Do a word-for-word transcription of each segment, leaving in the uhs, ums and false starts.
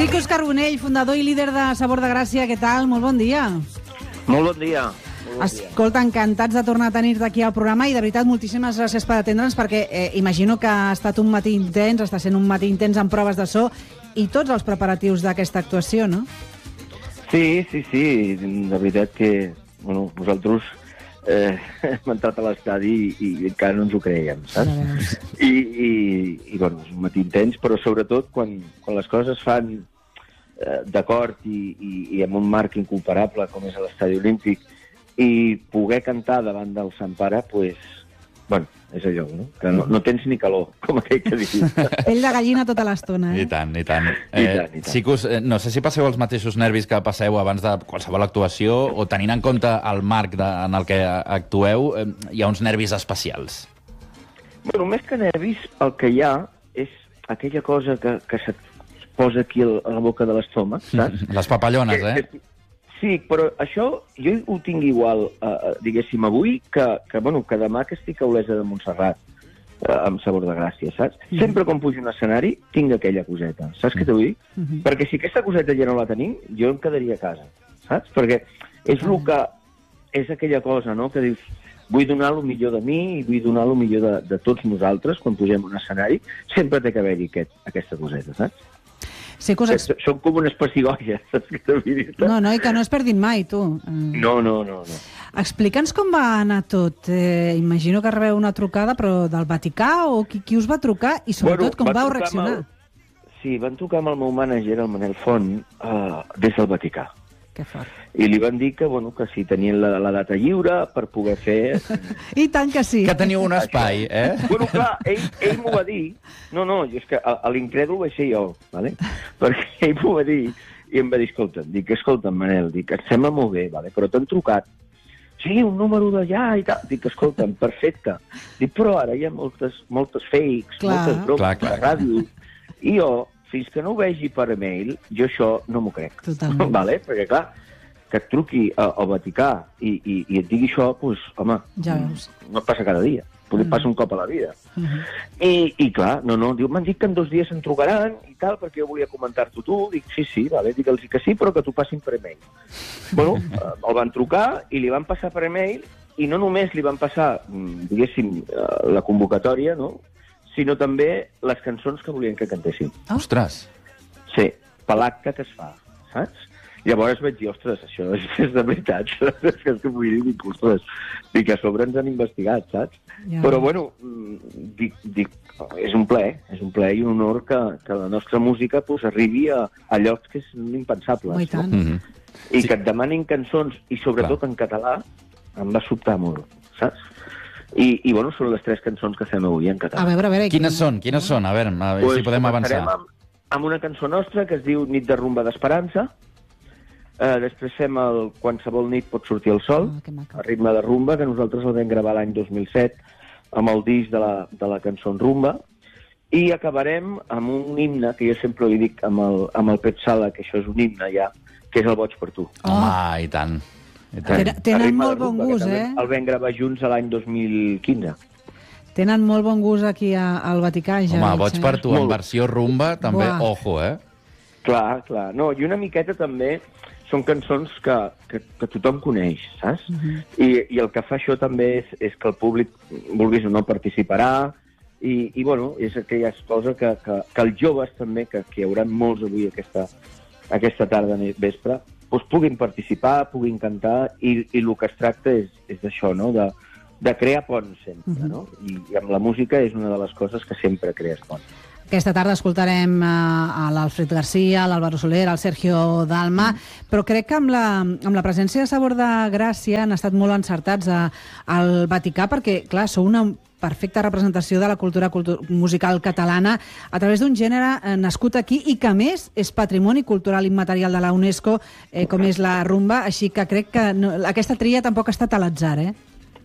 Sicus Carbonell, fundador i líder de Sabor de Gràcia, què tal? Molt bon dia. Molt bon dia. Escolta, encantats de tornar a tenir-te aquí al programa i de veritat moltíssimes gràcies per atendre'ns perquè eh, imagino que ha estat un matí intens, està sent un matí intens amb proves de so i tots els preparatius d'aquesta actuació, no? Sí, sí, sí, de veritat que bueno, nosaltres eh, hem entrat a l'estadi i, i encara no ens ho creiem, saps? I, i, i bueno, és un matí intens, però sobretot quan, quan les coses es fan eh, d'acord i, i, i amb un marc incomparable com és l'estadi olímpic i poder cantar davant del Sant Pare, pues, bueno, és allò, no? Que no, no tens ni calor, com aquell que diu. Pell de gallina tota l'estona, eh? I tant, i tant. I Eh, tant, i tant. Sicus, eh, no sé si passeu els mateixos nervis que passeu abans de qualsevol actuació o tenint en compte el marc de, en el que actueu, eh, hi ha uns nervis especials. Bueno, més que nervis, el que hi ha és aquella cosa que, que se't posa aquí a la boca de l'estómac, saps? Les papallones, Que- eh? que- Sí, però això jo ho tinc igual, eh, diguéssim, avui, que, que, bueno, que demà que estic a Olesa de Montserrat, eh, amb Sabor de Gràcia, saps? Mm. Sempre quan pujo a un escenari tinc aquella coseta, saps què t'ho vull dir? Mm -hmm. Perquè si aquesta coseta ja no la tenim, jo em quedaria a casa, saps? Perquè és el que... És aquella cosa, no?, que dius, vull donar el millor de mi i vull donar el millor de, de tots nosaltres quan pugem a un escenari, sempre té que haver-hi aquest, aquesta coseta, saps? Sicus, ex... Són com unes pessigolles, saps què t'ho vull dir? no, no, i que no es perdin mai, tu. Eh, No, no, no, no. Explica'ns com va anar tot. Eh, imagino que rebeu una trucada, però del Vaticà, o qui, qui us va trucar, i sobretot com va vau trucar reaccionar. amb el- Sí, van trucar amb el meu mànager, el Manel Font, uh, des del Vaticà. Que fort. I li van dir que, bueno, que si tenien la, la data lliure per poder fer... I tant que sí. Que teniu un espai, eh? Bueno, clar, ell, ell m'ho va dir... No, no, jo és que a, a l'incrèdul vaig ser jo, ¿vale? Perquè ell m'ho va dir i em va dir, escolta'm, dic, escolta'm, Manel, dic, et sembla molt bé, ¿vale? Però t'han trucat. Sí, un número d'allà i tal. Dic, escolta'm, perfecte. Dic, però ara hi ha moltes, moltes fakes, Clar. moltes bromes Clar, clar. de ràdio. I jo, fins que no ho vegi per e-mail, jo això no m'ho crec. Totalment. Vale? Perquè, clar, que et truqui a- al Vaticà i, i, i et digui això, doncs, home, Ja veus. no et passa cada dia. Potser Mm. passa un cop a la vida. Uh -huh. I, I clar, no, no, diu, m'han dit que en dos dies em trucaran i tal, perquè jo volia comentar-t'ho tu. Dic, sí, sí, vale, digue'ls que sí, però que t'ho passin per e-mail. Bueno, eh, el van trucar i li van passar per e-mail, i no només li van passar, mm, diguéssim, eh, la convocatòria, no?, sinó també les cançons que volien que cantéssim. Ostres. Sí, per l'acte que es fa, saps? Llavors vaig dir, ostres, això és, és de veritat, saps? És que és que vull dir, dic, ostres, dic, a sobre ens han investigat, saps? Ja. Però, bueno, mm, dic, dic, és un plaer, és un plaer i un honor que, que la nostra música pues, arribi a, a llocs que són impensables. Oh, i tant. No? Mm -hmm. I Sí. que et demanin cançons, i sobretot Clar. en català, em va sobtar molt, saps? I, i bueno, són les tres cançons que fem avui en català. A veure, a veure... Quines són? Quines són? A veure, a veure si podem avançar. començarem Amb, amb una cançó nostra que es diu Nit de rumba d'esperança. Uh, després fem el Qualsevol nit pot sortir el sol, Ah, que maco. a ritme de rumba, que nosaltres el vam gravar l'any dos mil set amb el disc de la, de la cançó en rumba. I acabarem amb un himne, que jo sempre li dic amb el, amb el Pep Sala, que això és un himne ja, que és el Boig per tu. Home, i tant. I tant. Tenen- tenen A ritme molt de rumba, bon que gust, també eh? El vam gravar junts a l'any dos mil quinze. Tenen molt bon gust aquí a, al Vaticà, ja Home, veig, boig eh? per tu, en Molt. versió rumba, també, Buah. ojo, eh? Clar, clar. No, i una miqueta també són cançons que, que, que tothom coneix, saps? Uh -huh. I, I el que fa això també és, és que el públic, vulguis o no, participarà, i, i bueno, és aquella cosa que, que, que els joves també, que, que hi haurà molts avui aquesta, aquesta tarda ni- vespre, doncs puguin participar, puguin cantar, i, i el que es tracta és, és d'això, no?, de, de crear ponts sempre, uh -huh. no? I, I amb la música és una de les coses que sempre crees ponts. Aquesta tarda escoltarem a, a l'Alfred Garcia, l'Álvaro Soler, el Sergio Dalma, mm. però crec que amb la, amb la presència de Sabor de Gràcia han estat molt encertats a, al Vaticà, perquè, clar, sou una perfecta representació de la cultura cultu musical catalana a través d'un gènere eh, nascut aquí i que, a més, és patrimoni cultural immaterial de la UNESCO, eh, com és la rumba, així que crec que no, aquesta tria tampoc ha estat a l'atzar, eh?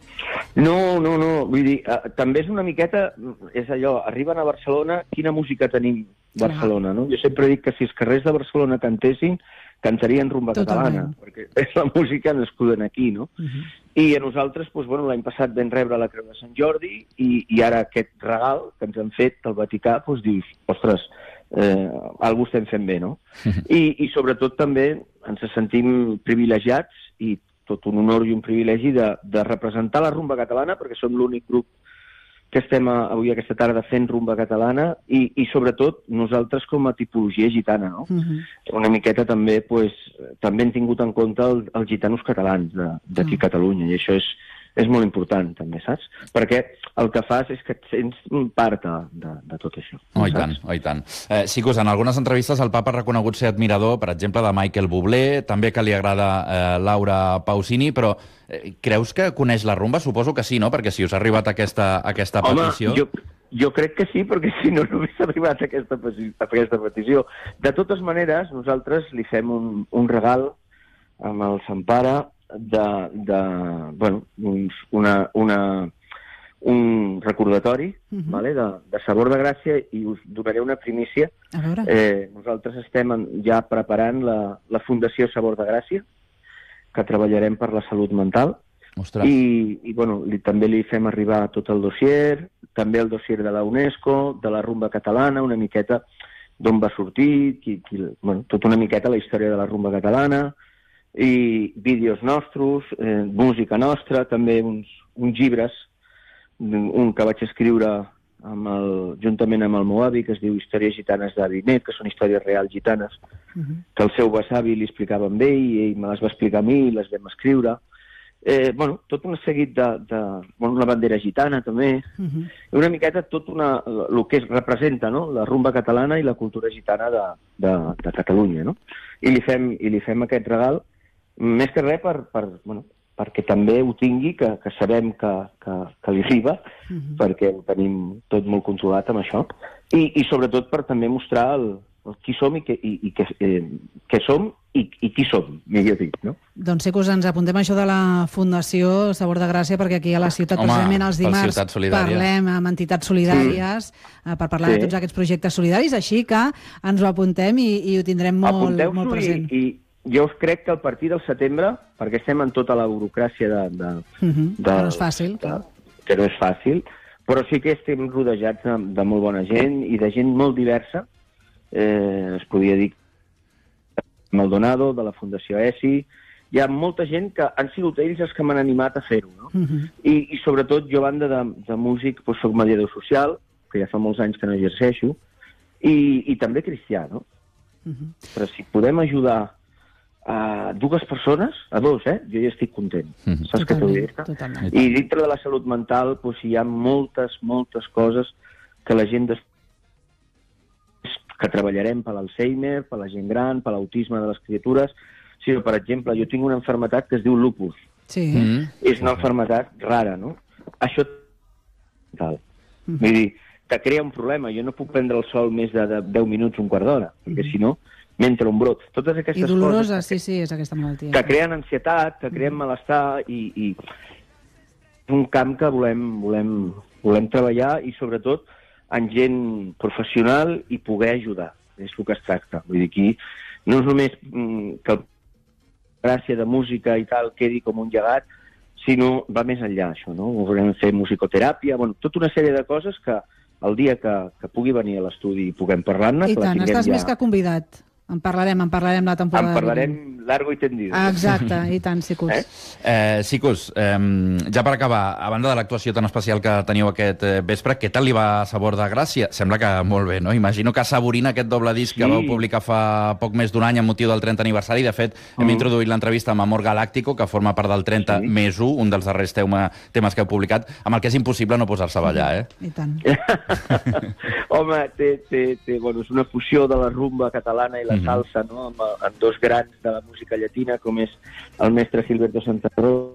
No, no, no, vull dir, uh, també és una miqueta, és allò, arriben a Barcelona, quina música tenim a Barcelona, no? Jo sempre dic que si els carrers de Barcelona cantessin, cantarien rumba Totalment. catalana, perquè és la música nascuda aquí, no? Uh -huh. I a nosaltres, doncs, bueno, l'any passat vam rebre la Creu de Sant Jordi, i, i ara aquest regal que ens han fet del Vaticà, doncs dius, ostres, eh, alguna cosa estem fent bé, no? I, I sobretot també ens sentim privilegiats i tot un honor i un privilegi de, de representar la rumba catalana, perquè som l'únic grup que estem a, avui aquesta tarda fent rumba catalana i, i sobretot nosaltres com a tipologia gitana, no? Uh-huh. Una miqueta també, pues, també hem tingut en compte el, els gitanos catalans d'aquí a uh-huh. Catalunya, i això és, és molt important també, saps? Perquè el que fas és que et sents part de, de, de tot això. Oh, i tant, oh, i tant. Eh, Sicus, en algunes entrevistes el Papa ha reconegut ser admirador, per exemple, de Michael Bublé, també que li agrada eh, Laura Pausini, però eh, creus que coneix la rumba? Suposo que sí, no? Perquè si us ha arribat aquesta, aquesta Home, petició... Jo, jo crec que sí, perquè si no, no hauria arribat aquesta, aquesta petició. De totes maneres, nosaltres li fem un, un regal amb el Sant Pare de, de bueno, uns, una, una, un recordatori uh-huh. vale, de, de Sabor de Gràcia, i us donaré una primícia. A veure. Eh, nosaltres estem en, ja preparant la, la Fundació Sabor de Gràcia, que treballarem per la salut mental. Ostres. I, i bueno, li, també li fem arribar tot el dossier, també el dossier de la UNESCO, de la rumba catalana, una miqueta d'on va sortir, qui, qui, bueno, tota una miqueta la història de la rumba catalana, i vídeos nostres, eh, música nostra, també uns, uns llibres, un que vaig escriure amb el, juntament amb el meu avi, que es diu Històries gitanes d'Avinet, que són històries reals gitanes, uh-huh. que el seu besavi li explicava amb ell, i ell me les va explicar a mi, i les vam escriure. Eh, bueno, tot un seguit de... de bueno, una bandera gitana, també. Uh-huh. I una miqueta tot una, el que es representa, no?, la rumba catalana i la cultura gitana de, de, de Catalunya, no? I li fem, i li fem aquest regal, més que res per, per, bueno, perquè també ho tingui, que, que sabem que, que, que li arriba, uh-huh. perquè ho tenim tot molt controlat amb això, i, i sobretot per també mostrar el, el qui som i, que, i, i que, eh, què som i, i qui som, millor dit, no? Doncs sí que us ens apuntem això de la Fundació Sabor de Gràcia, perquè aquí a la ciutat, Home, precisament els dimarts, parlem amb entitats solidàries sí. per parlar sí. de tots aquests projectes solidaris, així que ens ho apuntem i, i ho tindrem molt, molt present. I, i jo us crec que a partir del setembre, perquè estem en tota la burocràcia de... de, uh-huh. de que no és fàcil. De, que no és fàcil, però sí que estem rodejats de, de molt bona gent i de gent molt diversa. Eh, es podria dir Maldonado, de la Fundació E S I. Hi ha molta gent que han sigut ells els que m'han animat a fer-ho, no? Uh-huh. I, I sobretot jo, a banda de, de músic, doncs soc mediador social, que ja fa molts anys que no exerceixo, i, i també cristià, no? Uh-huh. Però si podem ajudar a dues persones, a dos, eh? Jo ja estic content. Mm-hmm. Saps què t'ho diré? I dintre de la salut mental doncs, hi ha moltes, moltes coses que la gent des... que treballarem per l'Alzheimer, per la gent gran, per l'autisme de les criatures. Sí, per exemple, jo tinc una malaltia que es diu lupus. Sí. Mm-hmm. És una malaltia rara, no? Això... Tal. Mm-hmm. Vull dir, que crea un problema. Jo no puc prendre el sol més de deu minuts, un quart d'hora, perquè mm-hmm. si no m'entra un brot. Totes aquestes I dolorosa, coses... sí, sí, és aquesta malaltia. Que creen ansietat, que creen malestar, i, i és un camp que volem, volem, volem treballar, i sobretot en gent professional i poder ajudar. És el que es tracta. Vull dir, aquí no és només mm, que la gràcia de música i tal quedi com un llegat, sinó va més enllà, això, no? Volem fer musicoteràpia, bueno, tota una sèrie de coses que el dia que, que pugui venir a l'estudi i puguem parlar-ne... I tant, estàs ja... més que convidat. En parlarem, en parlarem la temporada. En parlarem largo i tendido. Ah, exacte, i tant, Sicus. Eh? Eh, Sicus, eh, ja per acabar, a banda de l'actuació tan especial que teniu aquest eh, vespre, què tal li va Sabor de Gràcia? Sembla que molt bé, no? Imagino que assaborint aquest doble disc sí. que vau publicar fa poc més d'un any amb motiu del trenta aniversari. De fet, hem mm. introduït l'entrevista amb Amor Galáctico, que forma part del trenta sí. més u, un dels darrers teuma, temes que heu publicat, amb el que és impossible no posar-se a ballar, eh? I tant. Home, té, té, té, bueno, és una fusió de la rumba catalana i la mm-hmm. salsa, no? Amb, amb dos grans de la música llatina, com és el mestre Gilberto Santa Rosa